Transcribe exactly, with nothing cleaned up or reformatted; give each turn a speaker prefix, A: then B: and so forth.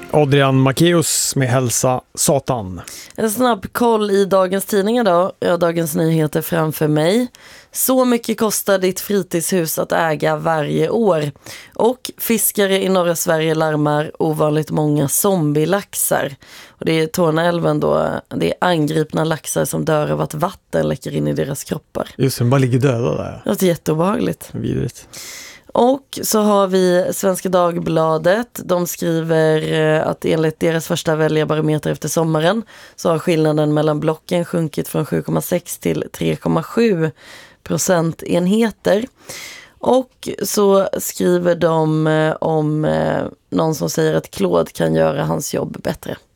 A: Adrian Macéus med Hälsa Satan.
B: En snabb koll i dagens tidningar då. Jag har Dagens Nyheter framför mig. Så mycket kostar ditt fritidshus att äga varje år. Och fiskare i norra Sverige larmar ovanligt många zombielaxar. Och det är Torneälven då. Det är angripna laxar som dör av att vatten läcker in i deras kroppar.
A: Just det, bara ligger döda där.
B: Det är jätteobehagligt.
A: Vidrigt.
B: Och så har vi Svenska Dagbladet. De skriver att enligt deras första väljarbarometer efter sommaren så har skillnaden mellan blocken sjunkit från sju komma sex till tre komma sju procentenheter. Och så skriver de om någon som säger att Claude kan göra hans jobb bättre.